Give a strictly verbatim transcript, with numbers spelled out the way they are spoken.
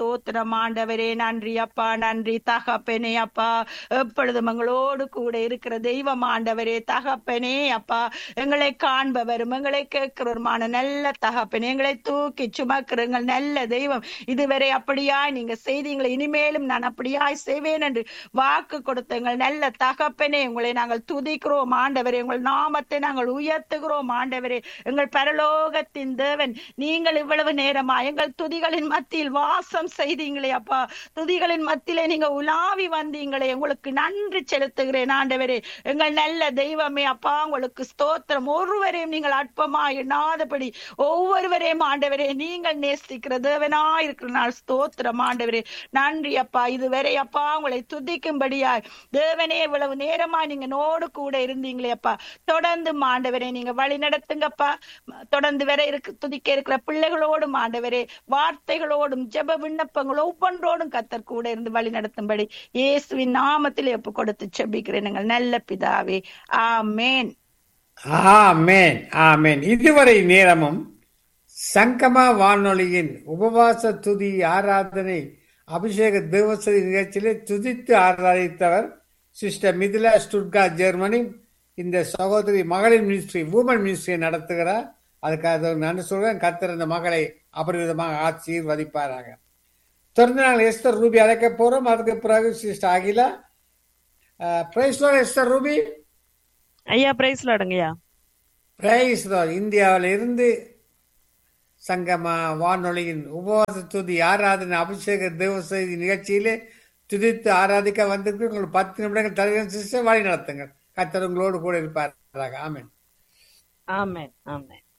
ஸ்தோத்திரம் ஆண்டவரே. நன்றி அப்பா, நன்றி தகப்பனே அப்பா. எப்பொழுதும் எங்களோடு கூட இருக்கிற தெய்வம் ஆண்டவரே, தகப்பனே அப்பா. எங்களை காண்பவரும் எங்களை கேட்கிறவருமான நல்ல தகப்பனே, எங்களை தூக்கி சுமக்கிறங்கள் நல்ல தெய்வம். இதுவரை அப்படியாய் நீங்க செய்தீங்களே, இனிமேலும் நான் அப்படியாய் செய்வேன் என்று வாக்கு கொடுத்தங்கள் நல்ல தகப்பனே. உங்களை நாங்கள் துதிக்கிறோம் ஆண்டவரே, உங்கள் நாமத்தை நாங்கள் உயர்த்துகிறோம் ஆண்டவரே. எங்கள் பரலோகத்தின் தேவன், நீங்கள் இவ்வளவு நேரமா எங்கள் துதிகளின் மத்தியில் வாசம் செய்தீங்களே அப்பா. துதிகளின் மத்தியிலே நீங்க உலாவி வந்தீங்களே, உங்களுக்கு நன்றி செலுத்துகிறேன் ஆண்டவரே. எங்கள் நல்ல தெய்வமே அப்பா, உங்களுக்கு ஸ்தோத்திரம். ஒருவரையும் நீங்கள் அற்பமா எண்ணாதபடி ஒவ்வொருவரையும் ஆண்டவரே நீங்கள் நேசிக்கிற தேவனா இருக்கிற நாள் ஸ்தோத்திரம் ஆண்டவரே. நன்றி அப்பா. இதுவரை அப்பா உங்களை துதிக்கும்படியாய் தேவனே இவ்வளவு நேரமா நீங்க நோடு கூட இருந்தீங்களே அப்பா. தொடர்ந்து ஆண்டவரே நீங்க வழி நடத்துங்கப்பா. தொடர்ந்து வர இருக்கு துதிக்க இருக்கிற பிள்ளைகளோடும் ஆண்டவரே, வார்த்தைகளோடும் ஜெப விண்ணப்பங்களோ ஒவ்வொன்றோடும் கத்தர் கூட இருந்து வழி நடத்தும்படி இயேசுவின் நாமத்தில் ஒப்பு கொடுத்து ஜெபிக்கிறேன் எங்கள் நல்ல பிதாவே. ஆமேன், ஆமேன், ஆமேன். இதுவரை நேரமும் சங்கமா வானொலியின் உபவாச துதி ஆராதனை அபிஷேக தேவசதி நிகழ்ச்சியிலே துதித்து ஆராதித்தவர் சிஸ்டர் மிதிலா, ஸ்டுட்கார்ட், ஜெர்மனி. இந்த சகோதரி மகளிர் மினிஸ்ட்ரி, உமன் மினிஸ்ட்ரியை நடத்துகிறார். அதுக்காக நன்றி சொல்றேன். கர்த்தர் இந்த மகளை அபரிவிதமாக ஆசீர்வதிப்பாராக. தொடர்ந்து நாங்கள் எஸ்தர் ரூபி அழைக்க போறோம். அதுக்கு பிறகு sister Akila. Price Lord Esther Ruby. ஐயா பிரைஸ் லார்டுங்கய்யா. Price Lord. இந்தியாவில் இருந்து சங்கமா வானொலியின் உபவாச துதி ஆராதனை அபிஷேக தேவ செய்தி நிகழ்ச்சியிலே துதித்து ஆராதிக்க வந்திருக்கு. உங்களுக்கு பத்து நிமிடங்கள் தருகிறேன் சிஸ்டர், வழி நடத்துங்க. கர்த்தர் உங்களோடு கூட இருப்பார். ஆமென், ஆமென், ஆமென்.